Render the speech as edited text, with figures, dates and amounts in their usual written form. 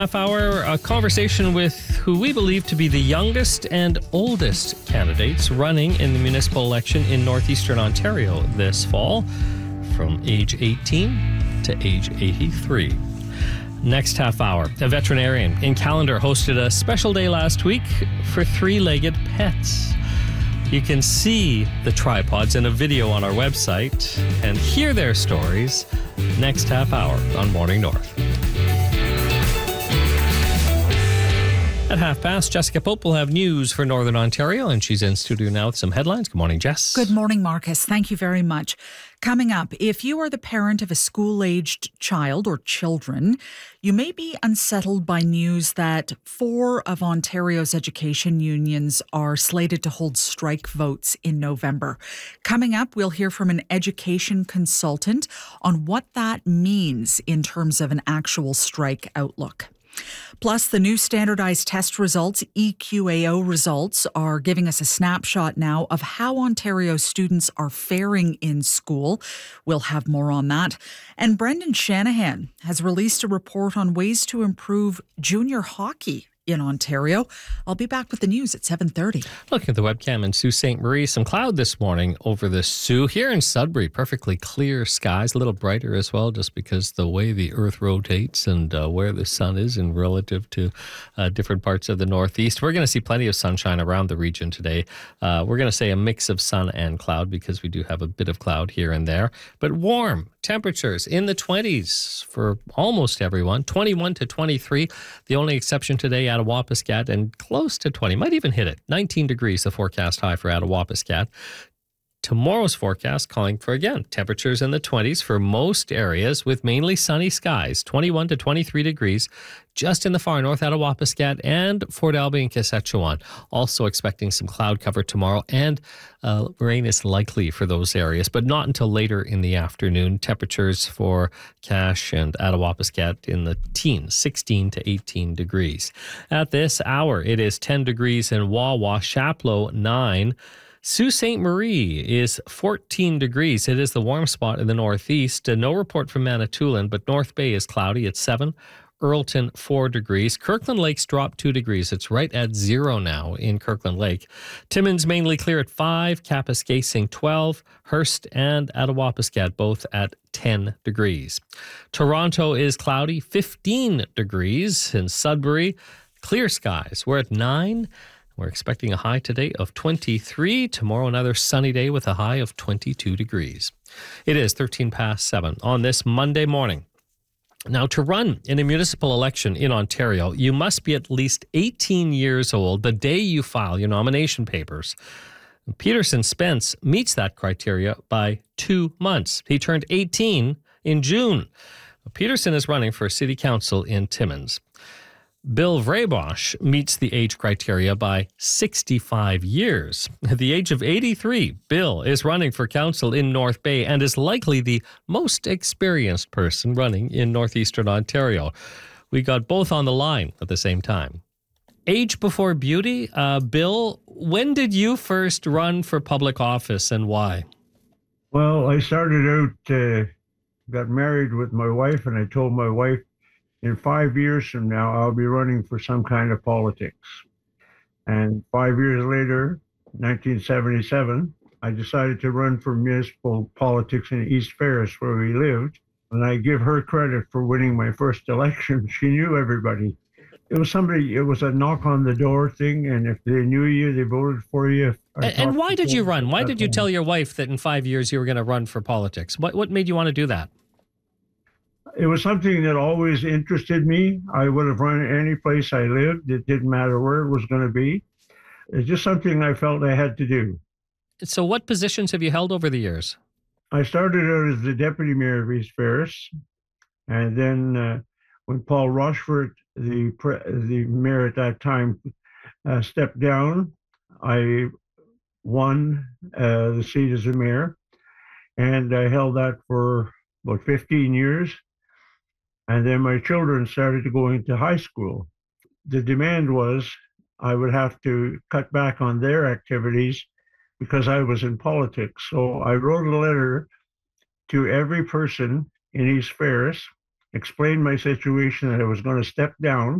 Half hour, a conversation with who we believe to be the youngest and oldest candidates running in the municipal election in northeastern Ontario this fall, from age 18 to age 83. Next half hour, a veterinarian in Callander hosted a special day last week for three-legged pets. You can see the tripods in a video on our website and hear their stories next half hour on Morning North. At 5:30, Jessica Pope will have news for Northern Ontario, and she's in studio now with some headlines. Good morning, Jess. Good morning, Marcus. Thank you very much. Coming up, if you are the parent of a school-aged child or children, you may be unsettled by news that 4 of Ontario's education unions are slated to hold strike votes in November. Coming up, we'll hear from an education consultant on what that means in terms of an actual strike outlook. Plus, the new standardized test results, EQAO results, are giving us a snapshot now of how Ontario students are faring in school. We'll have more on that. And Brendan Shanahan has released a report on ways to improve junior hockey in Ontario. I'll be back with the news at 7:30. Looking at the webcam in Sault Ste. Marie, some cloud this morning over the Sault. Here in Sudbury, perfectly clear skies, a little brighter as well, just because the way the earth rotates and where the sun is in relative to different parts of the northeast. We're going to see plenty of sunshine around the region today. We're going to say a mix of sun and cloud because we do have a bit of cloud here and there, but warm temperatures in the 20s for almost everyone, 21 to 23. The only exception today, Attawapiskat, and close to 20, might even hit it. 19 degrees, the forecast high for Attawapiskat. Tomorrow's forecast calling for, again, temperatures in the 20s for most areas with mainly sunny skies, 21 to 23 degrees, just in the far north Attawapiskat and Fort Albie and Saskatchewan. Also expecting some cloud cover tomorrow, and rain is likely for those areas, but not until later in the afternoon. Temperatures for Cache and Attawapiskat in the teens, 16 to 18 degrees. At this hour, it is 10 degrees in Wawa, Chapleau 9. Sault Ste. Marie is 14 degrees. It is the warm spot in the northeast. No report from Manitoulin, but North Bay is cloudy at 7. Earlton, 4 degrees. Kirkland Lake's dropped 2 degrees. It's right at 0 now in Kirkland Lake. Timmins mainly clear at 5. Kapuskasing 12. Hearst and Attawapiskat both at 10 degrees. Toronto is cloudy, 15 degrees. In Sudbury, clear skies. We're at 9. We're expecting a high today of 23. Tomorrow, another sunny day with a high of 22 degrees. It is 7:13 on this Monday morning. Now, to run in a municipal election in Ontario, you must be at least 18 years old the day you file your nomination papers. Peterson Spence meets that criteria by 2 months. He turned 18 in June. Peterson is running for city council in Timmins. Bill Vraybosch meets the age criteria by 65 years. At the age of 83, Bill is running for council in North Bay and is likely the most experienced person running in northeastern Ontario. We got both on the line at the same time. Age before beauty. Bill, when did you first run for public office and why? Well, I started out, got married with my wife, and I told my wife, in 5 years from now, I'll be running for some kind of politics. And 5 years later, 1977, I decided to run for municipal politics in East Ferris, where we lived. And I give her credit for winning my first election. She knew everybody. It was a knock on the door thing. And if they knew you, they voted for you. And why did you run? Why did you tell your wife that in 5 years you were going to run for politics? What made you want to do that? It was something that always interested me. I would have run any place I lived. It didn't matter where it was going to be. It's just something I felt I had to do. So what positions have you held over the years? I started out as the deputy mayor of East Ferris. And then when Paul Rochford, the mayor at that time, stepped down, I won the seat as the mayor. And I held that for about 15 years. And then my children started to go into high school. The demand was I would have to cut back on their activities because I was in politics. So I wrote a letter to every person in East Ferris explained my situation that I was going to step down